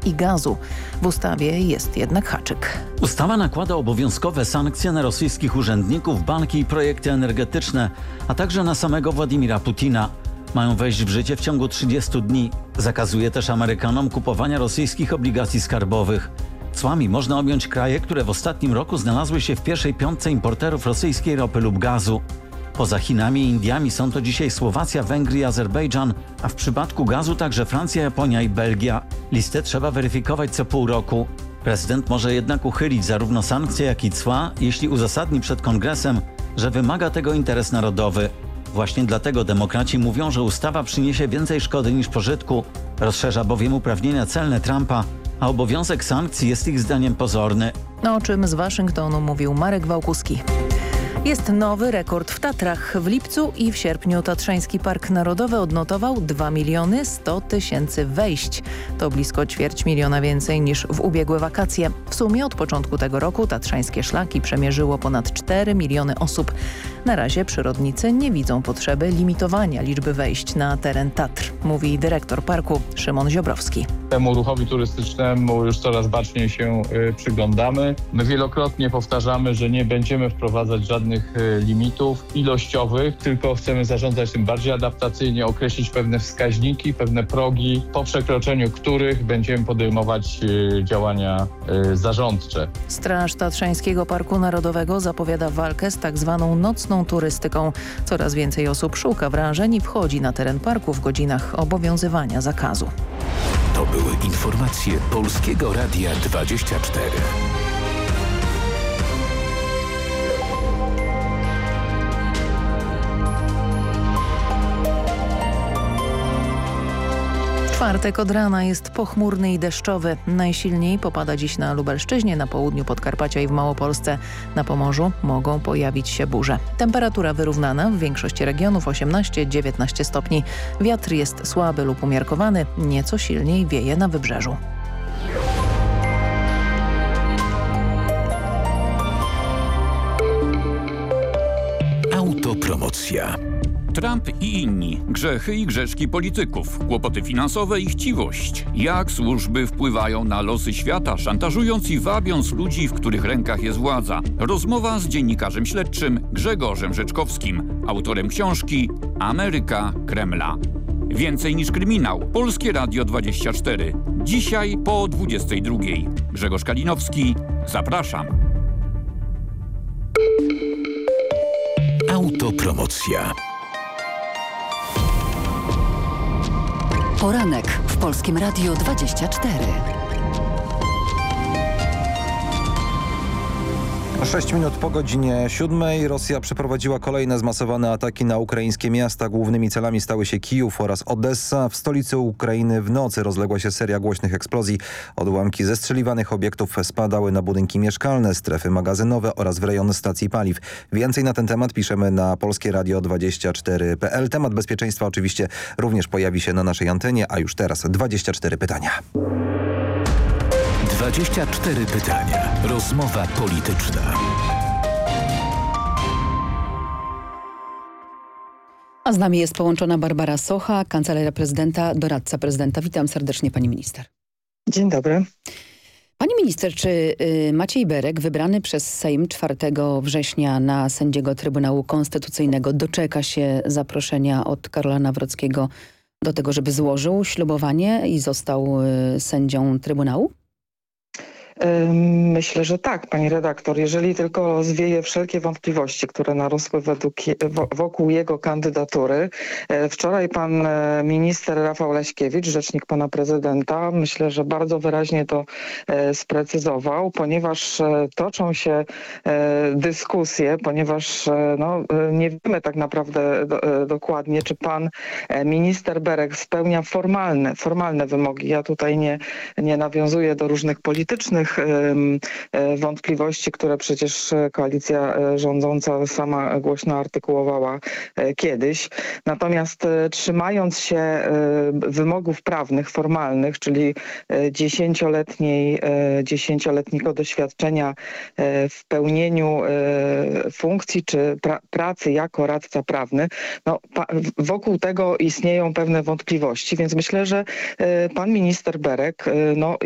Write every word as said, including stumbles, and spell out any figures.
i gazu. W ustawie jest jednak haczyk. Ustawa nakłada obowiązkowe sankcje na rosyjskich urzędników, banki i projekty energetyczne, a także na samego Władimira Putina. Mają wejść w życie w ciągu trzydziestu dni. Zakazuje też Amerykanom kupowania rosyjskich obligacji skarbowych. Cłami można objąć kraje, które w ostatnim roku znalazły się w pierwszej piątce importerów rosyjskiej ropy lub gazu. Poza Chinami i Indiami są to dzisiaj Słowacja, Węgry i Azerbejdżan, a w przypadku gazu także Francja, Japonia i Belgia. Listę trzeba weryfikować co pół roku. Prezydent może jednak uchylić zarówno sankcje, jak i cła, jeśli uzasadni przed kongresem, że wymaga tego interes narodowy. Właśnie dlatego demokraci mówią, że ustawa przyniesie więcej szkody niż pożytku, rozszerza bowiem uprawnienia celne Trumpa, a obowiązek sankcji jest ich zdaniem pozorny. O czym z Waszyngtonu mówił Marek Wałkuski. Jest nowy rekord w Tatrach. W lipcu i w sierpniu Tatrzański Park Narodowy odnotował dwa miliony sto tysięcy wejść. To blisko ćwierć miliona więcej niż w ubiegłe wakacje. W sumie od początku tego roku tatrzańskie szlaki przemierzyło ponad cztery miliony osób. Na razie przyrodnicy nie widzą potrzeby limitowania liczby wejść na teren Tatr, mówi dyrektor parku Szymon Ziobrowski. Temu ruchowi turystycznemu już coraz baczniej się y, przyglądamy. My wielokrotnie powtarzamy, że nie będziemy wprowadzać żadnych y, limitów ilościowych, tylko chcemy zarządzać tym bardziej adaptacyjnie, określić pewne wskaźniki, pewne progi, po przekroczeniu których będziemy podejmować y, działania y, zarządcze. Straż Tatrzańskiego Parku Narodowego zapowiada walkę z tak zwaną nocną turystyką. Coraz więcej osób szuka wrażeń i wchodzi na teren parku w godzinach obowiązywania zakazu. To były informacje Polskiego Radia dwadzieścia cztery. Czwartek od rana jest pochmurny i deszczowy. Najsilniej popada dziś na Lubelszczyźnie, na południu Podkarpacia i w Małopolsce. Na Pomorzu mogą pojawić się burze. Temperatura wyrównana, w większości regionów osiemnaście do dziewiętnastu stopni. Wiatr jest słaby lub umiarkowany, nieco silniej wieje na wybrzeżu. Autopromocja. Trump i inni. Grzechy i grzeszki polityków. Kłopoty finansowe i chciwość. Jak służby wpływają na losy świata, szantażując i wabiąc ludzi, w których rękach jest władza. Rozmowa z dziennikarzem śledczym Grzegorzem Rzeczkowskim, autorem książki Ameryka Kremla. Więcej niż kryminał. Polskie Radio dwadzieścia cztery. Dzisiaj po dwudziestej drugiej. Grzegorz Kalinowski. Zapraszam. Autopromocja. Poranek w Polskim Radiu dwadzieścia cztery. Sześć minut po godzinie siódmej Rosja przeprowadziła kolejne zmasowane ataki na ukraińskie miasta. Głównymi celami stały się Kijów oraz Odessa. W stolicy Ukrainy w nocy rozległa się seria głośnych eksplozji. Odłamki zestrzeliwanych obiektów spadały na budynki mieszkalne, strefy magazynowe oraz w rejon stacji paliw. Więcej na ten temat piszemy na polskie radio dwadzieścia cztery kropka p l. Temat bezpieczeństwa oczywiście również pojawi się na naszej antenie, a już teraz dwadzieścia cztery pytania. dwadzieścia cztery pytania. Rozmowa polityczna. A z nami jest połączona Barbara Socha, kancelaria prezydenta, doradca prezydenta. Witam serdecznie pani minister. Dzień dobry. Pani minister, czy y, Maciej Berek, wybrany przez Sejm czwartego września na sędziego Trybunału Konstytucyjnego, doczeka się zaproszenia od Karola Nawrockiego do tego, żeby złożył ślubowanie i został y, sędzią Trybunału? Myślę, że tak, pani redaktor. Jeżeli tylko rozwieje wszelkie wątpliwości, które narosły według, wokół jego kandydatury. Wczoraj pan minister Rafał Leśkiewicz, rzecznik pana prezydenta, myślę, że bardzo wyraźnie to sprecyzował, ponieważ toczą się dyskusje, ponieważ no, nie wiemy tak naprawdę do, dokładnie, czy pan minister Berek spełnia formalne, formalne wymogi. Ja tutaj nie, nie nawiązuję do różnych politycznych wątpliwości, które przecież koalicja rządząca sama głośno artykułowała kiedyś. Natomiast trzymając się wymogów prawnych, formalnych, czyli dziesięcioletniej, dziesięcioletniego doświadczenia w pełnieniu funkcji czy pra pracy jako radca prawny, no, wokół tego istnieją pewne wątpliwości, więc myślę, że pan minister Berek no,